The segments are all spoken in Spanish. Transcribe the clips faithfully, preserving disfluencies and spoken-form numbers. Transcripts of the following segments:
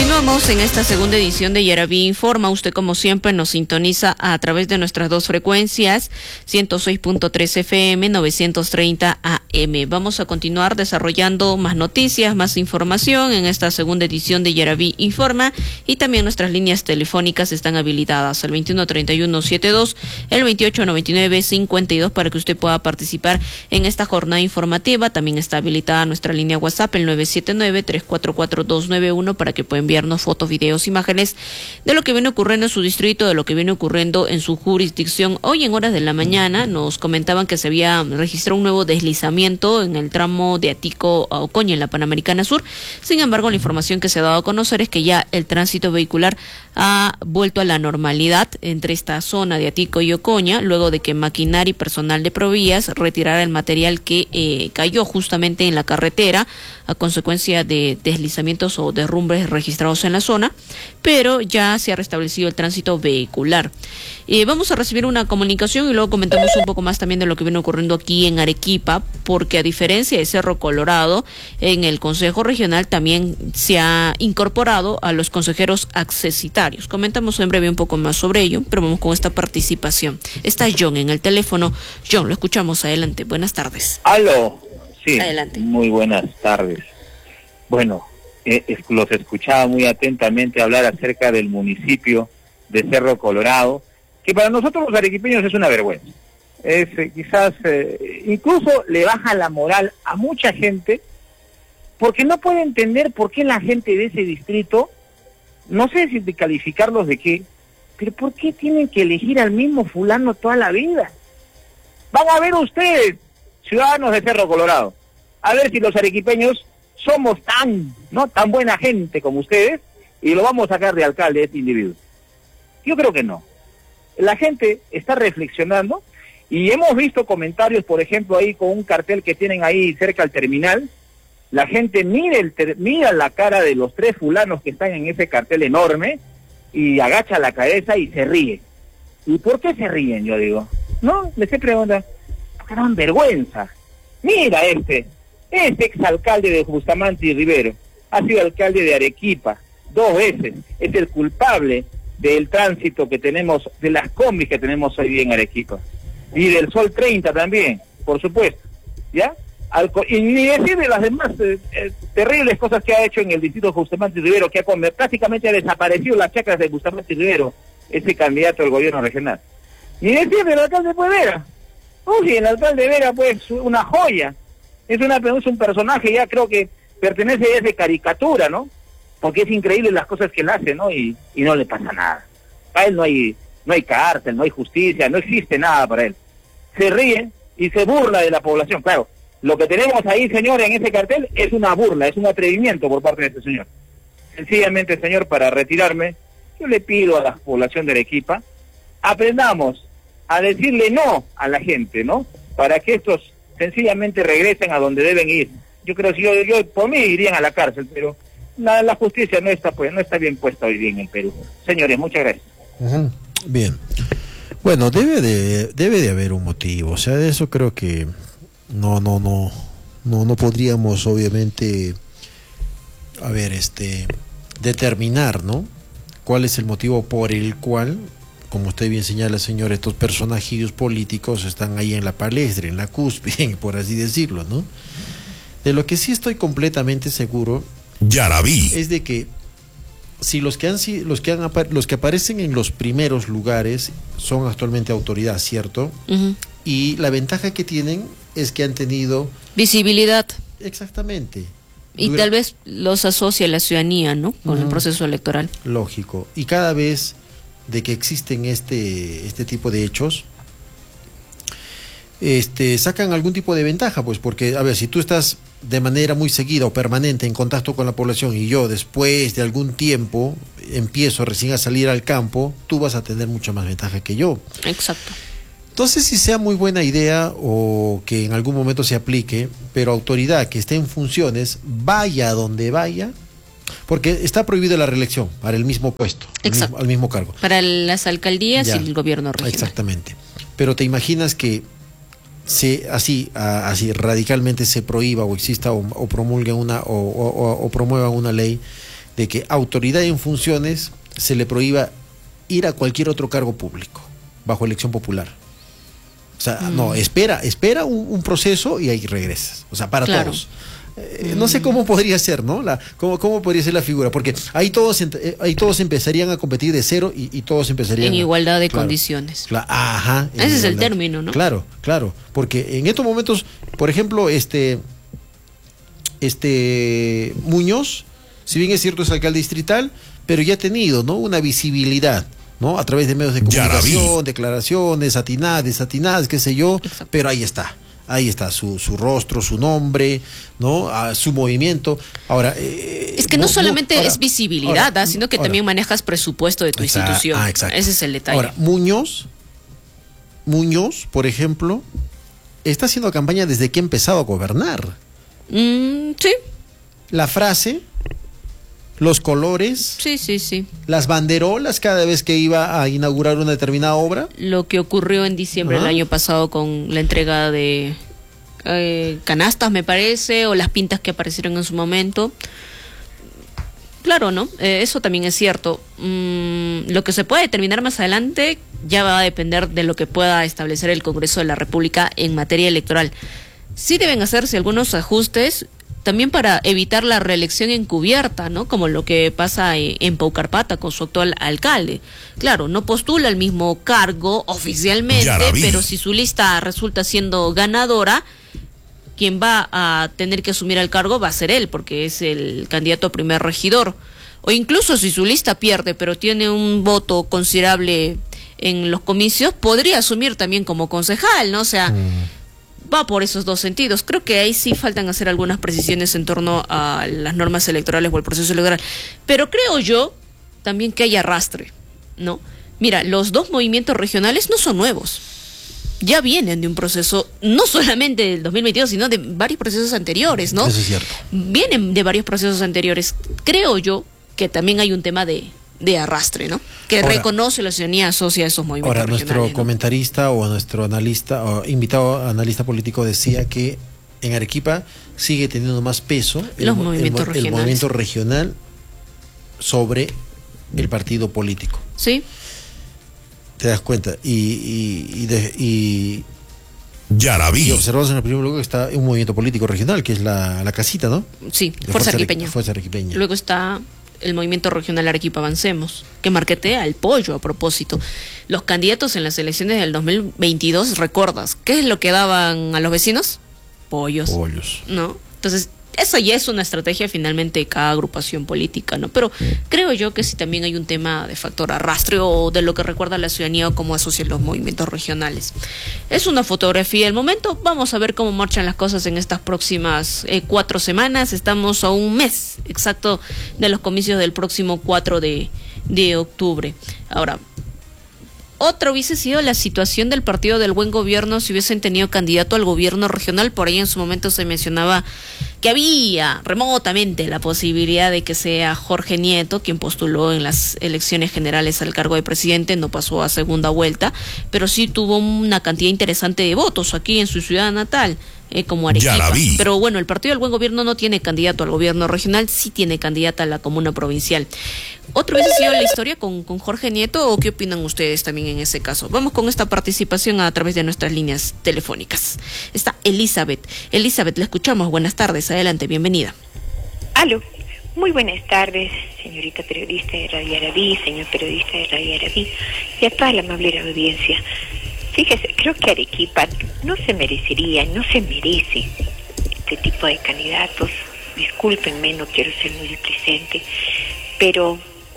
Continuamos en esta segunda edición de Yaraví Informa. Usted, como siempre, nos sintoniza a través de nuestras dos frecuencias, ciento seis punto tres F M, novecientos treinta A M. Vamos a continuar desarrollando más noticias, más información en esta segunda edición de Yaraví Informa, y también nuestras líneas telefónicas están habilitadas, el veintiuno treinta y uno setenta y dos, el veintiocho noventa y nueve cincuenta y dos, para que usted pueda participar en esta jornada informativa. También está habilitada nuestra línea WhatsApp, el nueve siete nueve, tres cuatro cuatro, dos nueve uno, para que pueda enviarnos fotos, videos, imágenes de lo que viene ocurriendo en su distrito, de lo que viene ocurriendo en su jurisdicción. Hoy en horas de la mañana nos comentaban que se había registrado un nuevo deslizamiento en el tramo de Atico a Ocoña, en la Panamericana Sur. Sin embargo, la información que se ha dado a conocer es que ya el tránsito vehicular ha vuelto a la normalidad entre esta zona de Atico y Ocoña, luego de que maquinaria y personal de Provías retirara el material que eh, cayó justamente en la carretera a consecuencia de deslizamientos o derrumbes registrados en la zona, pero ya se ha restablecido el tránsito vehicular. Eh, vamos a recibir una comunicación y luego comentamos un poco más también de lo que viene ocurriendo aquí en Arequipa, porque a diferencia de Cerro Colorado, en el Consejo Regional también se ha incorporado a los consejeros accesitarios. Comentamos en breve un poco más sobre ello, pero vamos con esta participación. Está John en el teléfono. John, lo escuchamos. Adelante. Buenas tardes. Aló. Sí. Adelante. Muy buenas tardes. Bueno, eh, es, los escuchaba muy atentamente hablar acerca del municipio de Cerro Colorado, que para nosotros los arequipeños es una vergüenza. Es eh, quizás eh, incluso le baja la moral a mucha gente, porque no puede entender por qué la gente de ese distrito, no sé si de calificarlos de qué, pero por qué tienen que elegir al mismo fulano toda la vida. Van a ver ustedes, ciudadanos de Cerro Colorado, a ver si los arequipeños somos tan, no tan buena gente como ustedes, y lo vamos a sacar de alcalde este individuo. Yo creo que no. La gente está reflexionando, y hemos visto comentarios, por ejemplo, ahí con un cartel que tienen ahí cerca al terminal. La gente mira, el ter mira la cara de los tres fulanos que están en ese cartel enorme, y agacha la cabeza y se ríe. ¿Y por qué se ríen? Yo digo, no, me se pregunta, porque dan vergüenza. Mira este, este exalcalde de Bustamante y Rivero, ha sido alcalde de Arequipa dos veces, es el culpable del tránsito que tenemos, de las combis que tenemos hoy día en Arequipa, y del Sol treinta también, por supuesto, ¿ya? Al, y ni decir de las demás eh, eh, terribles cosas que ha hecho en el distrito de Bustamante y Rivero, que ha come, prácticamente ha desaparecido las chacras de Bustamante y Rivero, ese candidato al gobierno regional. Ni decir del alcalde de Vera. Uy, el alcalde de Vera, pues, una joya. Es, una, es un personaje, ya creo que pertenece a esa caricatura, ¿no? Porque es increíble las cosas que él hace, ¿no? Y, y no le pasa nada. Para él no hay, no hay cárcel, no hay justicia, no existe nada para él. Se ríe y se burla de la población. Claro, lo que tenemos ahí, señor, en ese cartel es una burla, es un atrevimiento por parte de este señor. Sencillamente, señor, para retirarme, yo le pido a la población de Arequipa, aprendamos a decirle no a la gente, ¿no? Para que estos sencillamente regresen a donde deben ir. Yo creo que yo, yo por mí irían a la cárcel, pero la, la justicia no está pues no está bien puesta hoy día en el Perú. Señores, muchas gracias. Uh-huh. Bien. Bueno, debe de debe de haber un motivo, o sea, de eso creo que no no no no no podríamos obviamente a ver, este determinar, ¿no? ¿Cuál es el motivo por el cual, como usted bien señala, señor, estos personajillos políticos están ahí en la palestra, en la cúspide, por así decirlo, ¿no? De lo que sí estoy completamente seguro, Yaraví, es de que si los que han los que han los que aparecen en los primeros lugares son actualmente autoridad, ¿cierto? Uh-huh. Y la ventaja que tienen es que han tenido visibilidad. Exactamente. Y Dura... tal vez los asocia la ciudadanía, ¿no? Con uh-huh. el proceso electoral. Lógico. Y cada vez de que existen este este tipo de hechos, este sacan algún tipo de ventaja, pues, porque, a ver, si tú estás de manera muy seguida o permanente en contacto con la población y yo después de algún tiempo empiezo recién a salir al campo, tú vas a tener mucha más ventaja que yo. Exacto. Entonces, si sea muy buena idea o que en algún momento se aplique, pero autoridad que esté en funciones, vaya a donde vaya, porque está prohibida la reelección para el mismo puesto, al mismo, al mismo cargo. Para las alcaldías ya, y el gobierno regional. Exactamente. Pero te imaginas que se así a, así radicalmente se prohíba o exista o, o promulguen una o, o, o promuevan una ley de que autoridad en funciones se le prohíba ir a cualquier otro cargo público bajo elección popular. O sea, mm. no, espera, espera un, un proceso y ahí regresas. O sea, para claro. todos. Eh, mm. No sé cómo podría ser, ¿no? La, cómo, cómo podría ser la figura, porque ahí todos, ahí todos empezarían a competir de cero y, y todos empezarían en a, igualdad de claro, condiciones. Claro, ajá. Ese es igualdad. El término, ¿no? Claro, claro, porque en estos momentos, por ejemplo, este, este Muñoz, si bien es cierto es alcalde distrital, pero ya ha tenido, ¿no?, una visibilidad, ¿no?, a través de medios de comunicación, declaraciones, atinadas, desatinadas, qué sé yo. Exacto. Pero ahí está, ahí está su, su rostro, su nombre, ¿no?, a su movimiento. Ahora, eh, es que no, no solamente no, ahora, es visibilidad, ahora, sino que ahora, también manejas presupuesto de tu exacto, institución. Ah, exacto. Ese es el detalle. Ahora, Muñoz, Muñoz, por ejemplo, está haciendo campaña desde que ha empezado a gobernar. Mm, sí. La frase, los colores, sí, sí, sí, las banderolas cada vez que iba a inaugurar una determinada obra. Lo que ocurrió en diciembre del año pasado con la entrega de eh, canastas, me parece, o las pintas que aparecieron en su momento. Claro, ¿no? Eh, eso también es cierto. Mm, lo que se puede determinar más adelante ya va a depender de lo que pueda establecer el Congreso de la República en materia electoral. Sí deben hacerse algunos ajustes también para evitar la reelección encubierta, ¿no? Como lo que pasa en Paucarpata con su actual alcalde. Claro, no postula el mismo cargo oficialmente, pero si su lista resulta siendo ganadora, quien va a tener que asumir el cargo va a ser él, porque es el candidato a primer regidor. O incluso si su lista pierde, pero tiene un voto considerable en los comicios, podría asumir también como concejal, ¿no? O sea, mm. va por esos dos sentidos. Creo que ahí sí faltan hacer algunas precisiones en torno a las normas electorales o el proceso electoral. Pero creo yo también que hay arrastre, ¿no? Mira, los dos movimientos regionales no son nuevos. Ya vienen de un proceso, no solamente del dos mil veintidós, sino de varios procesos anteriores, ¿no? Eso es cierto. Vienen de varios procesos anteriores. Creo yo que también hay un tema de... de arrastre, ¿no? Que ahora, reconoce la ciudadanía, asocia a esos movimientos ahora, regionales. Nuestro ¿no? comentarista o nuestro analista, o invitado analista político decía que en Arequipa sigue teniendo más peso el, Los movimientos el, regionales. el movimiento regional sobre el partido político. Sí. Te das cuenta. Y, y, y, de, y ya la vi. Y observamos en el primer lugar que está un movimiento político regional, que es la, la casita, ¿no? Sí, Fuerza, Fuerza Arequipeña. Fuerza Arequipeña. Luego está el movimiento regional Arequipa Avancemos, que marketea el pollo a propósito. Los candidatos en las elecciones del dos mil veintidós, ¿recuerdas? ¿Qué es lo que daban a los vecinos? Pollos. Pollos. ¿No? Entonces, eso ya es una estrategia finalmente de cada agrupación política, ¿no? Pero creo yo que sí también hay un tema de factor arrastre o de lo que recuerda a la ciudadanía o cómo asocian los movimientos regionales. Es una fotografía del momento. Vamos a ver cómo marchan las cosas en estas próximas eh, cuatro semanas. Estamos a un mes exacto de los comicios del próximo cuatro de octubre. Ahora, otra hubiese sido la situación del Partido del Buen Gobierno si hubiesen tenido candidato al gobierno regional. Por ahí en su momento se mencionaba que había remotamente la posibilidad de que sea Jorge Nieto quien postuló en las elecciones generales al cargo de presidente. No pasó a segunda vuelta, pero sí tuvo una cantidad interesante de votos aquí en su ciudad natal, eh, como Arequipa. Ya la vi. Pero bueno, el Partido del Buen Gobierno no tiene candidato al gobierno regional, sí tiene candidata a la comuna provincial. ¿Otra vez ha sido la historia con, con Jorge Nieto o qué opinan ustedes también en ese caso? Vamos con esta participación a través de nuestras líneas telefónicas. Está Elizabeth. Elizabeth, la escuchamos. Buenas tardes. Adelante, bienvenida. Aló. Muy buenas tardes, señorita periodista de Radio Arabí, señor periodista de Radio Arabí y a toda la amable audiencia. Fíjese, creo que Arequipa no se merecería, no se merece este tipo de candidatos. Discúlpenme, no quiero ser muy displicente, pero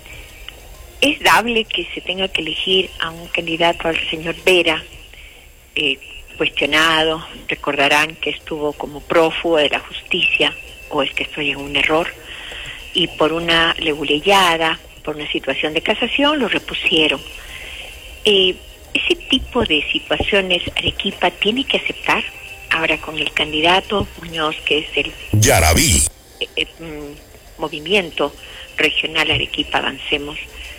es dable que se tenga que elegir a un candidato, al señor Vera, eh, cuestionado. Recordarán que estuvo como prófugo de la justicia, o es que estoy en un error, y por una leguleyada, por una situación de casación, lo repusieron. Eh, ese tipo de situaciones Arequipa tiene que aceptar. Ahora con el candidato Muñoz, que es el ya la vi. Eh, eh, movimiento regional Arequipa Avancemos,